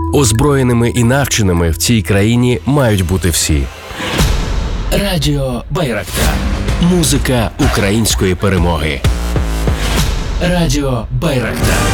Озброєними і навченими в цій країні мають бути всі. Радіо Байрактар. Музика української перемоги. Радіо Байрактар.